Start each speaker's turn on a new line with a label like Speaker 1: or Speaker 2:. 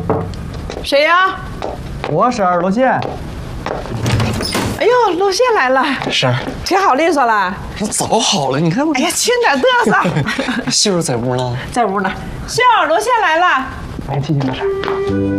Speaker 1: 谁呀？
Speaker 2: 我是陆宪。
Speaker 1: 哎呦，陆宪来了。
Speaker 3: 是。
Speaker 1: 贴好利索了。
Speaker 3: 早好了，你看我。
Speaker 1: 哎呀，轻点嘚瑟。
Speaker 3: 秀儿在屋呢。
Speaker 1: 在屋呢。秀儿，陆宪来了。
Speaker 2: 没提醒的事儿。